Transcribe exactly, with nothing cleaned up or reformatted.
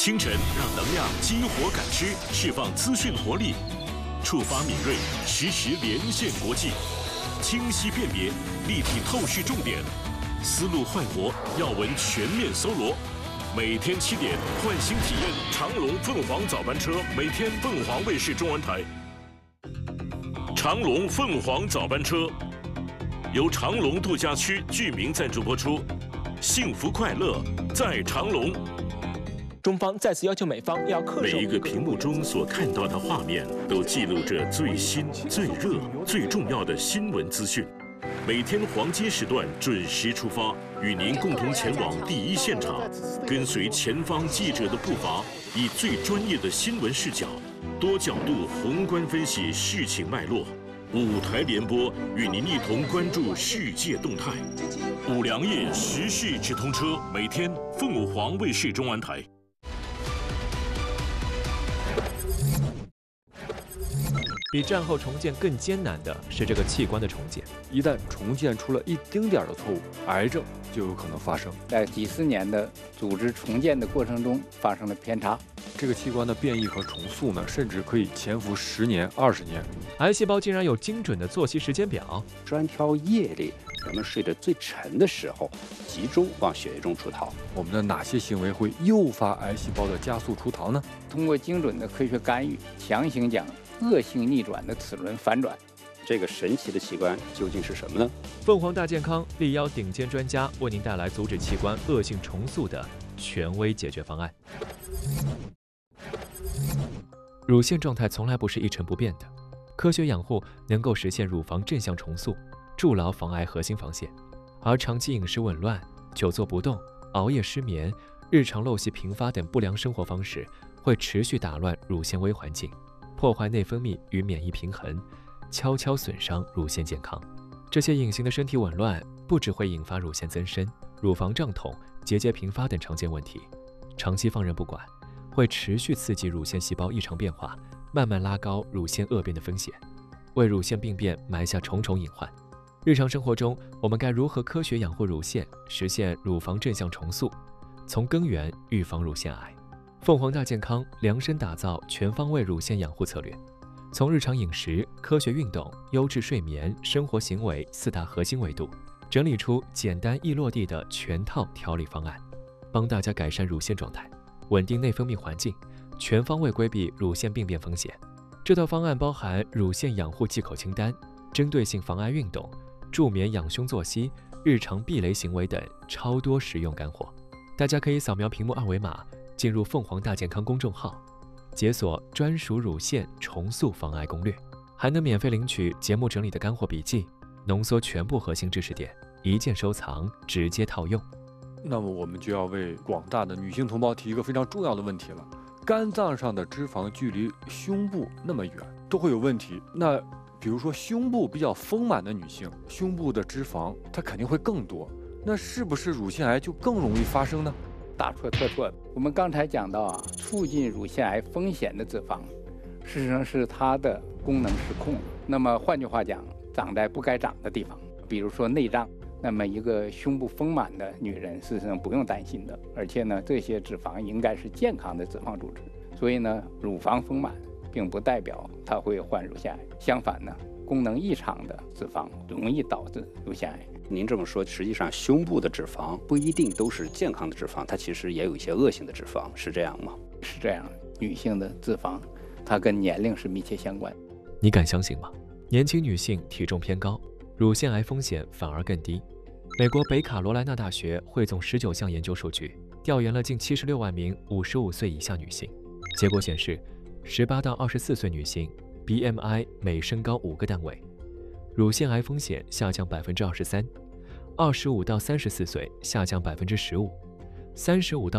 清晨让能量激活感知，释放资讯活力，触发敏锐，实时连线国际，清晰辨别，立体透视重点，思路焕活，要闻全面搜罗。每天七点，换新体验长龙凤凰早班车，每天凤凰卫视中文台。长龙凤凰早班车由长龙度假区居民赞助播出，幸福快乐在长龙。 中方再次要求美方要恪守。 每一个屏幕中所看到的画面，都记录着最新、最热、最重要的新闻资讯。每天黄金时段准时出发，与您共同前往第一现场，跟随前方记者的步伐，以最专业的新闻视角，多角度宏观分析事情脉络。五台联播与您一同关注世界动态。五粮液时事直通车，每天凤凰卫视中文台。 比战后重建更艰难的是这个器官的重建。 一旦重建出了一丁点儿的错误，癌症就有可能发生。 在几十年的组织重建的过程中发生了偏差， 这个器官的变异和重塑呢，甚至可以潜伏十年、二十年。 癌细胞竟然有精准的作息时间表， 专挑夜里人们睡得最沉的时候，集中往血液中出逃。 我们的哪些行为会诱发癌细胞的加速出逃呢？ 通过精准的科学干预，强行将恶性逆转的齿轮反转。 这个神奇的器官究竟是什么呢？ 凤凰大健康力邀顶尖专家为您带来阻止器官恶性重塑的权威解决方案。乳腺状态从来不是一成不变的，科学养护能够实现乳房正向重塑，筑牢防癌核心防线。而长期饮食紊乱、久坐不动、熬夜失眠、日常陋习频发等不良生活方式，会持续打乱乳腺微环境，破坏内分泌与免疫平衡，悄悄损伤乳腺健康。这些隐形的身体紊乱不只会引发乳腺增生、乳房胀痛、结节频发等常见问题，长期放任不管，会持续刺激乳腺细胞异常变化，慢慢拉高乳腺恶变的风险，为乳腺病变埋下重重隐患。日常生活中，我们该如何科学养护乳腺，实现乳房正向重塑，从根源预防乳腺癌？凤凰大健康量身打造全方位乳腺养护策略，从日常饮食、科学运动、优质睡眠、生活行为四大核心维度，整理出简单易落地的全套调理方案，帮大家改善乳腺状态，稳定内分泌环境，全方位规避乳腺病变风险。这套方案包含乳腺养护忌口清单、针对性防癌运动、助眠养胸作息、日常避雷行为等超多实用干货。大家可以扫描屏幕二维码，进入凤凰大健康公众号，解锁专属乳腺重塑防癌攻略，还能免费领取节目整理的干货笔记，浓缩全部核心知识点，一键收藏，直接套用。 那么我们就要为广大的女性同胞提一个非常重要的问题了：肝脏上的脂肪距离胸部那么远，都会有问题。那比如说胸部比较丰满的女性，胸部的脂肪它肯定会更多，那是不是乳腺癌就更容易发生呢？ 大错特错。我们刚才讲到啊，促进乳腺癌风险的脂肪，事实上是它的功能失控了。那么换句话讲，长在不该长的地方，比如说内脏。那么一个胸部丰满的女人，事实上不用担心的。而且呢，这些脂肪应该是健康的脂肪组织。所以呢，乳房丰满并不代表它会患乳腺癌。相反呢，功能异常的脂肪容易导致乳腺癌。 您这么说，实际上胸部的脂肪不一定都是健康的脂肪，它其实也有一些恶性的脂肪，是这样吗？ 是这样，女性的脂肪，它跟年龄是密切相关。 你敢相信吗？年轻女性体重偏高，乳腺癌风险反而更低。美国北卡罗来纳大学汇总十九项研究数据，调研了近七十六万名五十五岁以下女性，结果显示，十八到二十四岁女性 B M I 每升高五个单位，乳腺癌风险下降百分之二十三；二十五到三十四岁下降百分之十五；三十五到